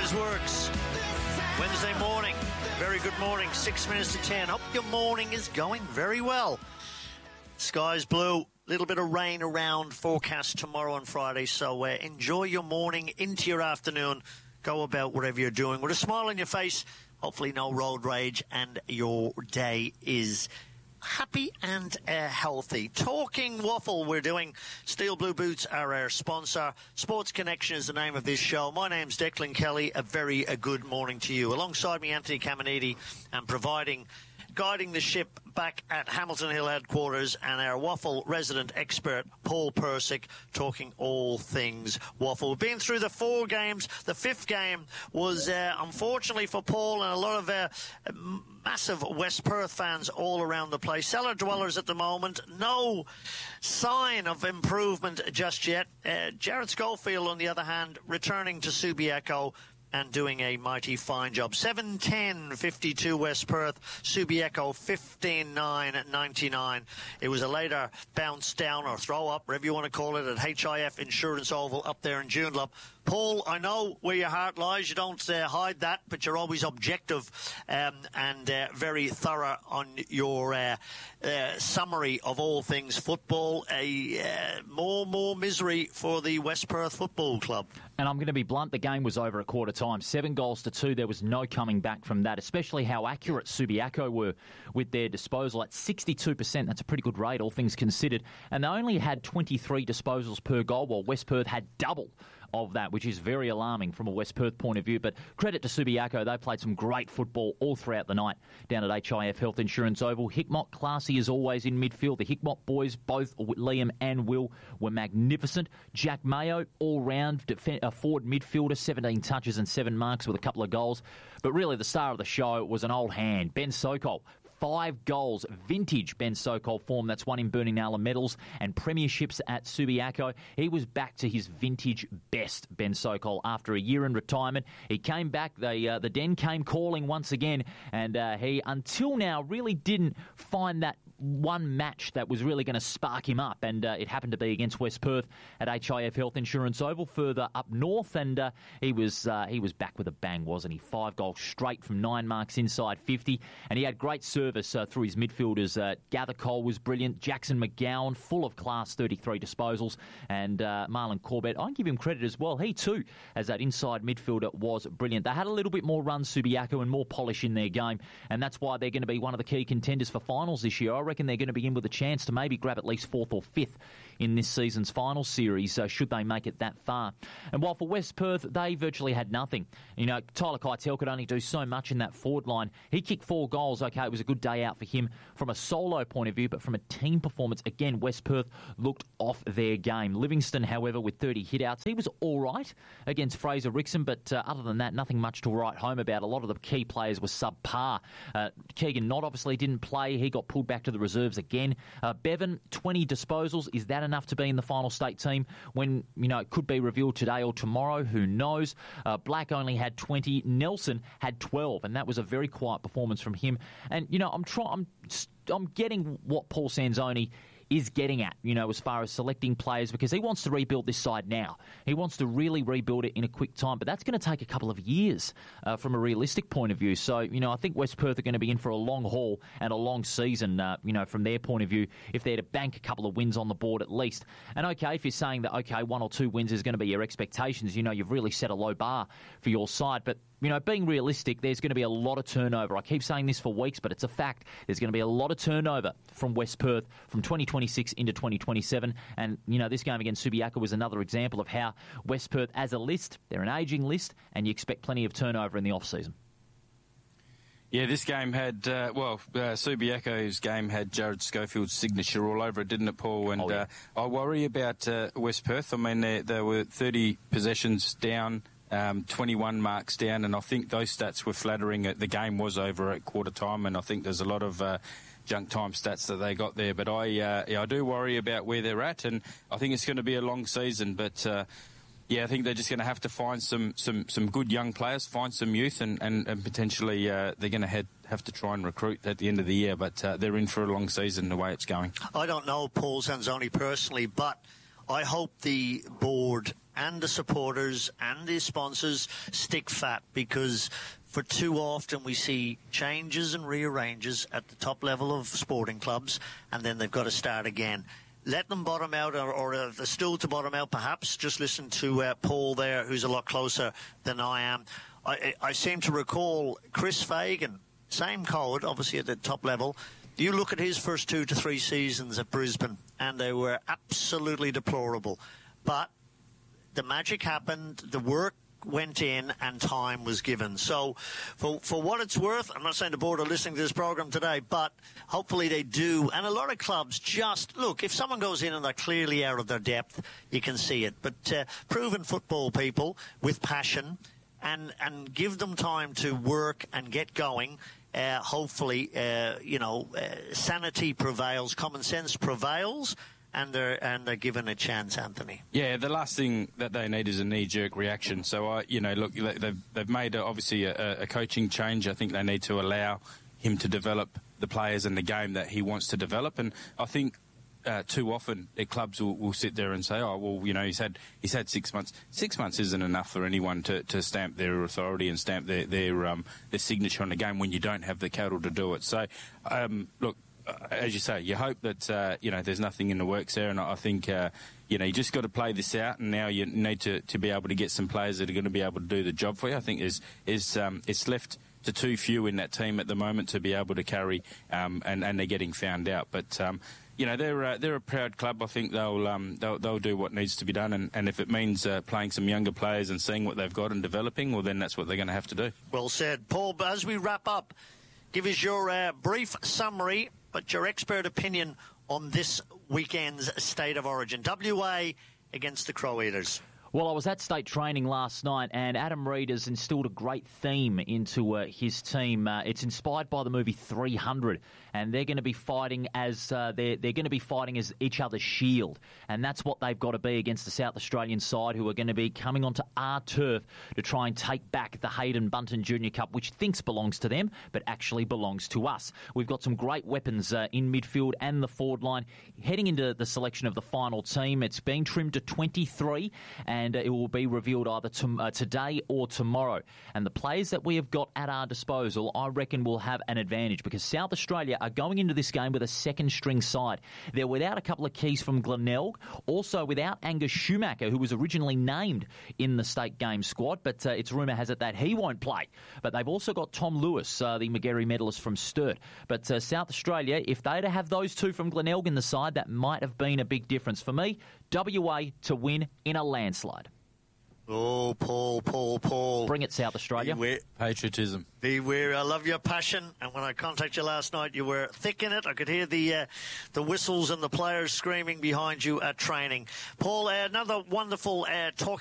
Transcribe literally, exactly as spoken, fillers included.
always works. Wednesday morning, very good morning, six minutes to ten. Hope your morning is going very well. Sky's blue, little bit of rain around, forecast tomorrow and Friday, so uh, enjoy your morning into your afternoon. Go about whatever you're doing with a smile on your face, hopefully no road rage, and your day is happy and uh, healthy. Talking waffle, we're doing. Steel Blue Boots are our sponsor. Sports Connection is the name of this show. My name's Declan Kelly. A very a good morning to you. Alongside me, Anthony Caminiti, and providing, guiding the ship back at Hamilton Hill headquarters, and our waffle resident expert, Paul Persick, talking all things waffle. We've been through the four games. The fifth game was, uh, unfortunately for Paul and a lot of uh, massive West Perth fans all around the place. Cellar dwellers at the moment. No sign of improvement just yet. Uh, Jared Schofield, on the other hand, returning to Subiaco and doing a mighty fine job. seven ten fifty-two West Perth, Subiaco fifteen nine ninety-nine. It was a later bounce down or throw up, whatever you want to call it, at H I F Insurance Oval up there in Joondalup. Paul, I know where your heart lies. You don't uh, hide that, but you're always objective um, and uh, very thorough on your uh, uh, summary of all things football. A uh, more, more misery for the West Perth Football Club. And I'm going to be blunt, the game was over at quarter time. Seven goals to two. There was no coming back from that, especially how accurate Subiaco were with their disposal at sixty-two percent. That's a pretty good rate, all things considered. And they only had twenty-three disposals per goal, while West Perth had double of that, which is very alarming from a West Perth point of view. But credit to Subiaco, they played some great football all throughout the night down at H I F Health Insurance Oval. Hickmott, classy as always in midfield. The Hickmott boys, both Liam and Will, were magnificent. Jack Mayo, all-round def- uh, forward midfielder, seventeen touches and seven marks with a couple of goals. But really the star of the show was an old hand, Ben Sokol. Five goals, vintage Ben Sokol form. That's won him Burning Nala medals and premierships at Subiaco. He was back to his vintage best, Ben Sokol, after a year in retirement. He came back. They, uh, the Den came calling once again, and uh, he, until now, really didn't find that one match that was really going to spark him up, and uh, it happened to be against West Perth at H I F Health Insurance Oval further up north, and uh, he was uh, he was back with a bang, wasn't he? Five goals straight from nine marks inside fifty, and he had great service uh, through his midfielders. Uh, Gather Cole was brilliant. Jackson McGowan, full of class, thirty-three disposals, and uh, Marlon Corbett, I give him credit as well. He too, as that inside midfielder, was brilliant. They had a little bit more run, Subiaco, and more polish in their game, and that's why they're going to be one of the key contenders for finals this year. I reckon they're going to be in with a chance to maybe grab at least fourth or fifth in this season's final series, uh, should they make it that far. And while for West Perth, they virtually had nothing. You know, Tyler Keitel could only do so much in that forward line. He kicked four goals. Okay, it was a good day out for him from a solo point of view, but from a team performance, again, West Perth looked off their game. Livingston, however, with thirty hitouts, he was all right against Fraser Rickson, but uh, other than that, nothing much to write home about. A lot of the key players were subpar. Uh, Keegan Knott obviously didn't play. He got pulled back to the reserves again. Uh, Bevan, twenty disposals. Is that enough to be in the final state team when, you know, it could be revealed today or tomorrow? Who knows? Uh, Black only had twenty. Nelson had twelve, and that was a very quiet performance from him. And, you know, I'm trying. I'm, I'm getting what Paul Sanzoni is getting at, you know, as far as selecting players, because he wants to rebuild this side now. He wants to really rebuild it in a quick time, but that's going to take a couple of years uh, from a realistic point of view. So, you know, I think West Perth are going to be in for a long haul and a long season, uh, you know, from their point of view, if they're to bank a couple of wins on the board at least. And, okay, if you're saying that, okay, one or two wins is going to be your expectations, you know, you've really set a low bar for your side, but you know, being realistic, there's going to be a lot of turnover. I keep saying this for weeks, but it's a fact. There's going to be a lot of turnover from West Perth from twenty twenty-six into twenty twenty-seven. And, you know, this game against Subiaco was another example of how West Perth, as a list, they're an ageing list, and you expect plenty of turnover in the off-season. Yeah, this game had, uh, well, uh, Subiaco's game had Jared Schofield's signature all over it, didn't it, Paul? And oh, yeah. uh, I worry about uh, West Perth. I mean, they, they were thirty possessions down, Um, twenty-one marks down, and I think those stats were flattering. The game was over at quarter time, and I think there's a lot of uh, junk time stats that they got there. But I, uh, yeah, I do worry about where they're at, and I think it's going to be a long season. But uh, yeah, I think they're just going to have to find some, some, some good young players, find some youth, and, and, and potentially uh, they're going to have, have to try and recruit at the end of the year. But uh, they're in for a long season the way it's going. I don't know Paul Sanzoni personally, but I hope the board and the supporters and the sponsors stick fat, because for too often we see changes and rearranges at the top level of sporting clubs, and then they've got to start again. Let them bottom out, or, or uh, the still to bottom out, perhaps. Just listen to uh, Paul there, who's a lot closer than I am. I, I seem to recall Chris Fagan, same code, obviously at the top level. You look at his first two to three seasons at Brisbane, and they were absolutely deplorable. But the magic happened, the work went in, and time was given. So for for what it's worth, I'm not saying the board are listening to this program today, but hopefully they do. And a lot of clubs just, look, if someone goes in and they're clearly out of their depth, you can see it. But uh, proven football people with passion, and, and give them time to work and get going. Uh, hopefully, uh, you know, uh, sanity prevails, common sense prevails, and they're and they're given a chance, Anthony. Yeah, the last thing that they need is a knee-jerk reaction. So, I, you know, look, they've they've made a, obviously a, a coaching change. I think they need to allow him to develop the players and the game that he wants to develop. And I think uh, too often the clubs will, will sit there and say, "Oh, well, you know, he's had he's had six months. Six months isn't enough for anyone to, to stamp their authority and stamp their their um, their signature on the game when you don't have the cattle to do it." So, um, look. Uh, as you say, you hope that, uh, you know, there's nothing in the works there, and I think, uh, you know, you just got to play this out, and now you need to, to be able to get some players that are going to be able to do the job for you. I think is is um, it's left to too few in that team at the moment to be able to carry, um, and, and they're getting found out. But, um, you know, they're uh, they're a proud club. I think they'll um, they'll, they'll do what needs to be done, and, and if it means uh, playing some younger players and seeing what they've got and developing, well, then that's what they're going to have to do. Well said. Paul, as we wrap up, give us your uh, brief summary, but your expert opinion on this weekend's State of Origin. W A against the Crow Eaters. Well, I was at state training last night, and Adam Reid has instilled a great theme into uh, his team. Uh, it's inspired by the movie three hundred, and they're going to be fighting as uh, they're they're going to be fighting as each other's shield, and that's what they've got to be against the South Australian side, who are going to be coming onto our turf to try and take back the Hayden Bunton Junior Cup, which thinks belongs to them, but actually belongs to us. We've got some great weapons uh, in midfield and the forward line. Heading into the selection of the final team, it's been trimmed to twenty-three, and and it will be revealed either to, uh, today or tomorrow. And the players that we have got at our disposal, I reckon, will have an advantage, because South Australia are going into this game with a second-string side. They're without a couple of keys from Glenelg, also without Angus Schumacher, who was originally named in the state game squad, but uh, its rumour has it that he won't play. But they've also got Tom Lewis, uh, the McGarry medalist from Sturt. But uh, South Australia, if they'd have those two from Glenelg in the side, that might have been a big difference. For me, W A to win in a landslide. Oh, Paul, Paul, Paul. Bring it, South Australia. Beware. Patriotism. Beware. I love your passion. And when I contacted you last night, you were thick in it. I could hear the uh, the whistles and the players screaming behind you at training. Paul, uh, another wonderful uh, talking